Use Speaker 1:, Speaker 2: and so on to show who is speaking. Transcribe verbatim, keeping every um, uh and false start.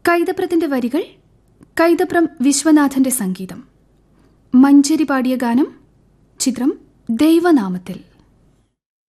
Speaker 1: കൈതപ്രത്തിന്റെ വരികൾ കൈതപ്രം വിശ്വനാഥന്റെ സംഗീതം. മഞ്ചരി പാടിയ ഗാനം ചിത്രം ദൈവനാമത്തിൽ.